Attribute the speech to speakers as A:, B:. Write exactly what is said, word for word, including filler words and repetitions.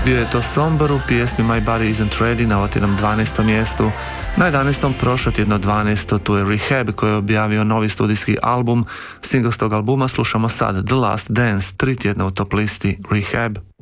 A: Bio je to Somber u pjesmi My Body Isn't Ready na otjednom dvanaestom mjestu. Na jedanaestom prošlo tjedno dvanaesto tu je Rehab koji je objavio novi studijski album. Single s tog albuma slušamo sad The Last Dance, tri tjedna u top listi Rehab.